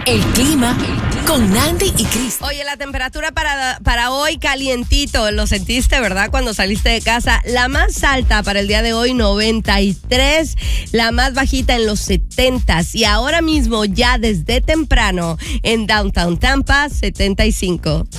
El clima con Nandy y Cris. Oye, la temperatura para hoy calientito, lo sentiste, ¿verdad? Cuando saliste de casa. La más alta para el día de hoy, 93. La más bajita en los 70s. Y ahora mismo, ya desde temprano, en Downtown Tampa, 75.